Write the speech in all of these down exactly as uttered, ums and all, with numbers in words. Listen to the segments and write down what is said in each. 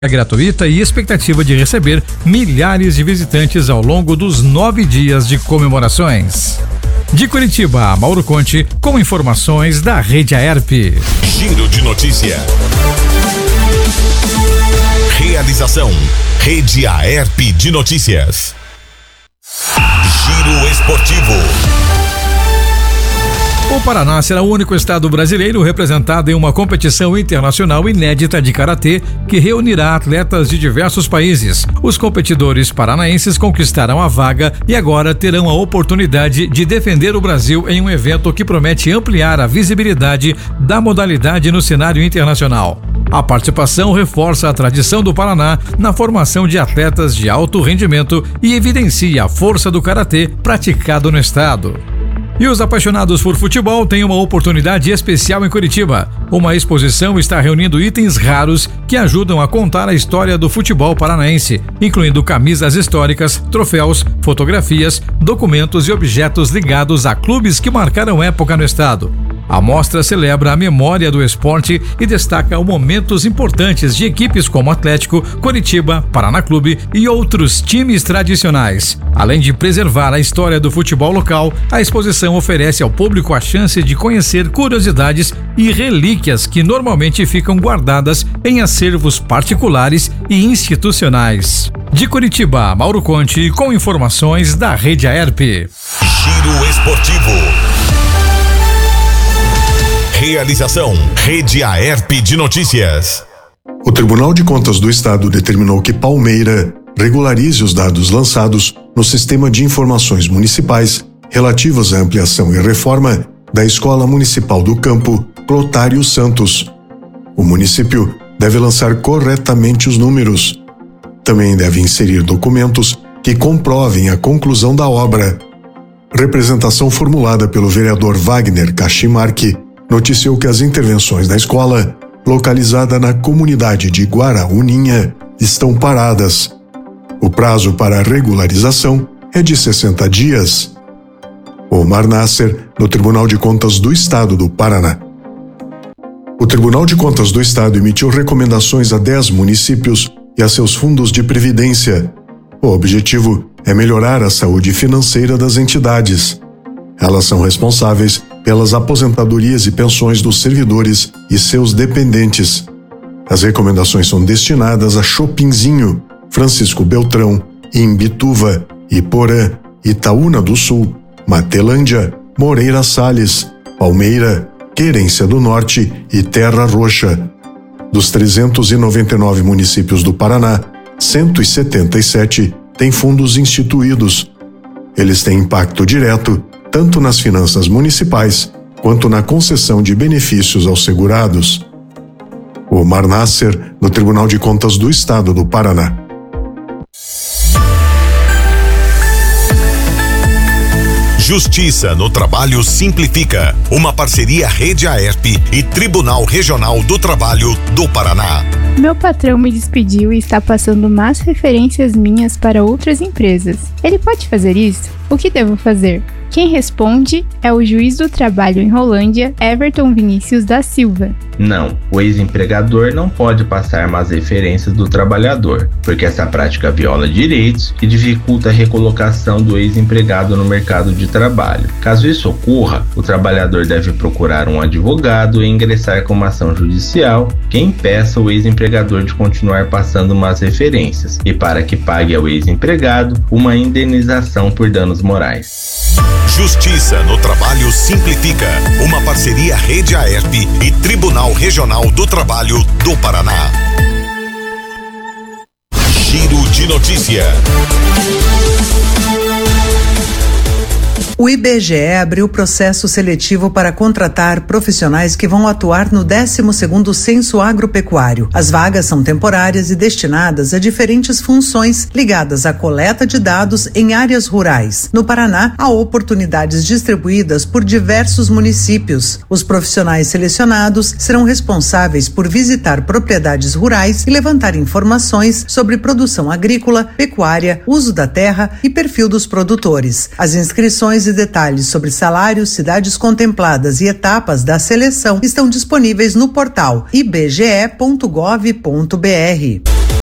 É gratuita e expectativa de receber milhares de visitantes ao longo dos nove dias de comemorações. De Curitiba, Mauro Conte, com informações da Rede Aerp. Giro de notícia. Realização: Rede Aerp de Notícias. Giro esportivo. O Paraná será o único estado brasileiro representado em uma competição internacional inédita de karatê que reunirá atletas de diversos países. Os competidores paranaenses conquistaram a vaga e agora terão a oportunidade de defender o Brasil em um evento que promete ampliar a visibilidade da modalidade no cenário internacional. A participação reforça a tradição do Paraná na formação de atletas de alto rendimento e evidencia a força do karatê praticado no estado. E os apaixonados por futebol têm uma oportunidade especial em Curitiba. Uma exposição está reunindo itens raros que ajudam a contar a história do futebol paranaense, incluindo camisas históricas, troféus, fotografias, documentos e objetos ligados a clubes que marcaram época no estado. A mostra celebra a memória do esporte e destaca momentos importantes de equipes como Atlético, Coritiba, Paraná Clube e outros times tradicionais. Além de preservar a história do futebol local, a exposição oferece ao público a chance de conhecer curiosidades e relíquias que normalmente ficam guardadas em acervos particulares e institucionais. De Curitiba, Mauro Conte, com informações da Rede Aerp. Giro esportivo. Realização: Rede Aerp de Notícias. O Tribunal de Contas do Estado determinou que Palmeira regularize os dados lançados no Sistema de Informações Municipais relativos à ampliação e reforma da Escola Municipal do Campo Clotário Santos. O município deve lançar corretamente os números. Também deve inserir documentos que comprovem a conclusão da obra. Representação formulada pelo vereador Wagner Cachimarque noticiou que as intervenções da escola, localizada na comunidade de Guarauninha, estão paradas. O prazo para a regularização é de sessenta dias. Omar Nasser, no Tribunal de Contas do Estado do Paraná. O Tribunal de Contas do Estado emitiu recomendações a dez municípios e a seus fundos de previdência. O objetivo é melhorar a saúde financeira das entidades. Elas são responsáveis pelas aposentadorias e pensões dos servidores e seus dependentes. As recomendações são destinadas a Chopinzinho, Francisco Beltrão, Imbituva, Iporã, Itaúna do Sul, Matelândia, Moreira Salles, Palmeira, Querência do Norte e Terra Roxa. Dos trezentos e noventa e nove municípios do Paraná, cento e setenta e sete têm fundos instituídos. Eles têm impacto direto tanto nas finanças municipais quanto na concessão de benefícios aos segurados. Omar Nasser, no Tribunal de Contas do Estado do Paraná. Justiça no Trabalho Simplifica, uma parceria Rede Aerp e Tribunal Regional do Trabalho do Paraná. Meu patrão me despediu e está passando más referências minhas para outras empresas. Ele pode fazer isso? O que devo fazer? Quem responde é o juiz do trabalho em Rolândia, Everton Vinícius da Silva. Não, o ex-empregador não pode passar más referências do trabalhador, porque essa prática viola direitos e dificulta a recolocação do ex-empregado no mercado de trabalho. Caso isso ocorra, o trabalhador deve procurar um advogado e ingressar com uma ação judicial que impeça o ex-empregador de continuar passando más referências e para que pague ao ex-empregado uma indenização por danos morais. Justiça no Trabalho Simplifica, uma parceria Rede Aerp e Tribunal Regional do Trabalho do Paraná. Giro de notícia. O I B G E abriu processo seletivo para contratar profissionais que vão atuar no décimo segundo Censo Agropecuário. As vagas são temporárias e destinadas a diferentes funções ligadas à coleta de dados em áreas rurais. No Paraná, há oportunidades distribuídas por diversos municípios. Os profissionais selecionados serão responsáveis por visitar propriedades rurais e levantar informações sobre produção agrícola, pecuária, uso da terra e perfil dos produtores. As inscrições e detalhes sobre salários, cidades contempladas e etapas da seleção estão disponíveis no portal i b g e ponto gov ponto b r.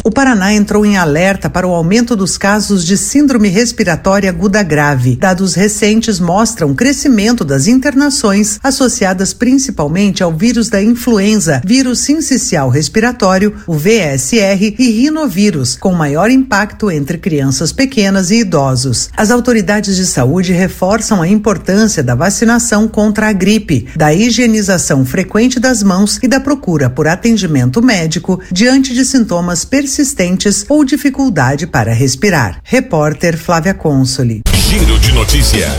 O Paraná entrou em alerta para o aumento dos casos de síndrome respiratória aguda grave. Dados recentes mostram o crescimento das internações associadas principalmente ao vírus da influenza, vírus sincicial respiratório, o V S R e rinovírus, com maior impacto entre crianças pequenas e idosos. As autoridades de saúde reforçam a importância da vacinação contra a gripe, da higienização frequente das mãos e da procura por atendimento médico diante de sintomas persistentes ou dificuldade para respirar. Repórter Flávia Consoli. Giro de notícia.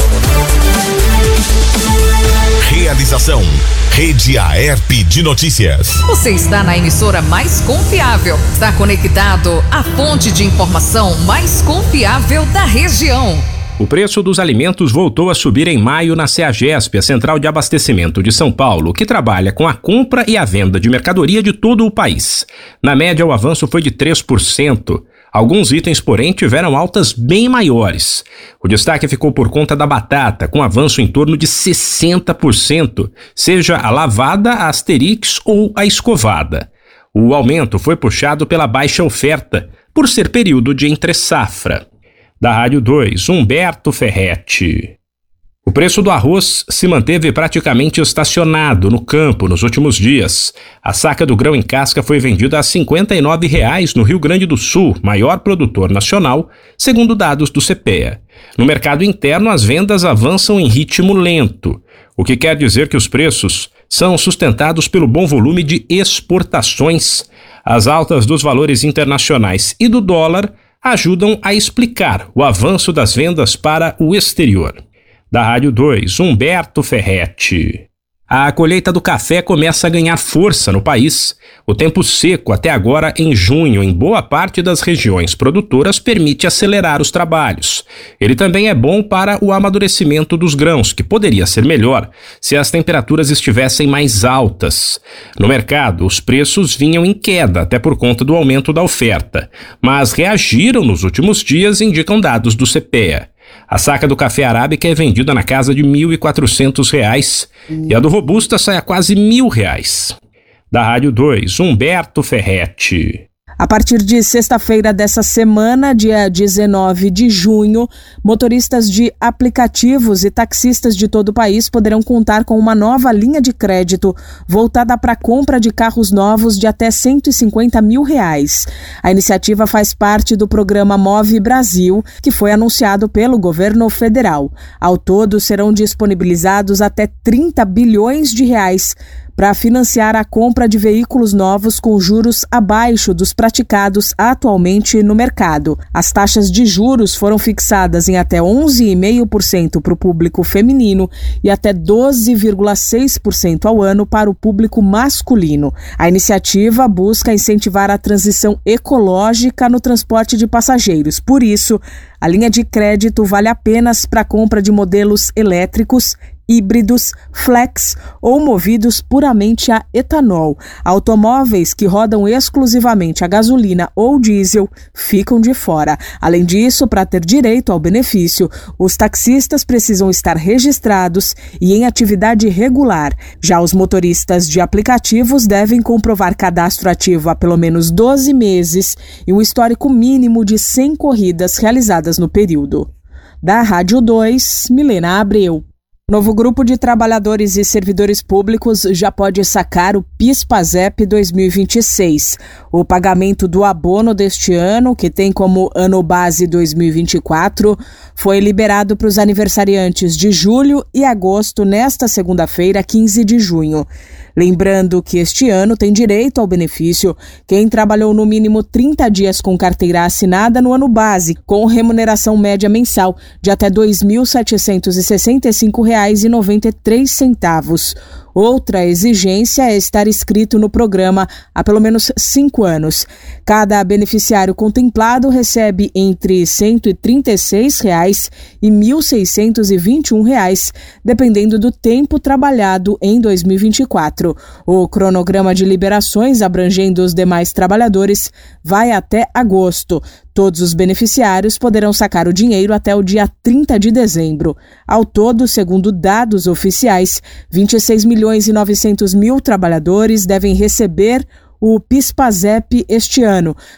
Realização Rede Aerp de Notícias. Você está na emissora mais confiável. Está conectado à fonte de informação mais confiável da região. O preço dos alimentos voltou a subir em maio na CEAGESP, a Central de Abastecimento de São Paulo, que trabalha com a compra e a venda de mercadoria de todo o país. Na média, o avanço foi de três por cento. Alguns itens, porém, tiveram altas bem maiores. O destaque ficou por conta da batata, com avanço em torno de sessenta por cento, seja a lavada, a Asterix ou a escovada. O aumento foi puxado pela baixa oferta, por ser período de entre-safra. Da Rádio dois, Humberto Ferretti. O preço do arroz se manteve praticamente estacionado no campo nos últimos dias. A saca do grão em casca foi vendida a cinquenta e nove reais no Rio Grande do Sul, maior produtor nacional, segundo dados do CEPEA. No mercado interno, as vendas avançam em ritmo lento, o que quer dizer que os preços são sustentados pelo bom volume de exportações. As altas dos valores internacionais e do dólar ajudam a explicar o avanço das vendas para o exterior. Da Rádio dois, Humberto Ferretti. A colheita do café começa a ganhar força no país. O tempo seco até agora em junho em boa parte das regiões produtoras permite acelerar os trabalhos. Ele também é bom para o amadurecimento dos grãos, que poderia ser melhor se as temperaturas estivessem mais altas. No mercado, os preços vinham em queda, até por conta do aumento da oferta, mas reagiram nos últimos dias, indicam dados do CEPEA. A saca do café arábica é vendida na casa de mil e quatrocentos reais e a do robusta sai a quase mil reais. Da Rádio dois, Humberto Ferretti. A partir de sexta-feira dessa semana, dia dezenove de junho, motoristas de aplicativos e taxistas de todo o país poderão contar com uma nova linha de crédito voltada para a compra de carros novos de até cento e cinquenta mil reais. A iniciativa faz parte do programa Move Brasil, que foi anunciado pelo governo federal. Ao todo, serão disponibilizados até trinta bilhões de reais para financiar a compra de veículos novos com juros abaixo dos praticados atualmente no mercado. As taxas de juros foram fixadas em até onze vírgula cinco por cento para o público feminino e até doze vírgula seis por cento ao ano para o público masculino. A iniciativa busca incentivar a transição ecológica no transporte de passageiros. Por isso, a linha de crédito vale apenas para a compra de modelos elétricos, híbridos, flex ou movidos puramente a etanol. Automóveis que rodam exclusivamente a gasolina ou diesel ficam de fora. Além disso, para ter direito ao benefício, os taxistas precisam estar registrados e em atividade regular. Já os motoristas de aplicativos devem comprovar cadastro ativo há pelo menos doze meses e um histórico mínimo de cem corridas realizadas no período. Da Rádio dois, Milena Abreu. Novo grupo de trabalhadores e servidores públicos já pode sacar o PIS/PASEP dois mil e vinte e seis. O pagamento do abono deste ano, que tem como ano base dois mil e vinte e quatro, foi liberado para os aniversariantes de julho e agosto nesta segunda-feira, quinze de junho. Lembrando que este ano tem direito ao benefício quem trabalhou no mínimo trinta dias com carteira assinada no ano base, com remuneração média mensal de até dois mil setecentos e sessenta e cinco reais e noventa e três centavos. Outra exigência é estar inscrito no programa há pelo menos cinco anos. Cada beneficiário contemplado recebe entre cento e trinta e seis reais e mil seiscentos e vinte e um reais, dependendo do tempo trabalhado em dois mil e vinte e quatro. O cronograma de liberações abrangendo os demais trabalhadores vai até agosto. Todos os beneficiários poderão sacar o dinheiro até o dia trinta de dezembro. Ao todo, segundo dados oficiais, vinte e seis milhões e novecentos mil trabalhadores devem receber o PIS/PASEP este ano,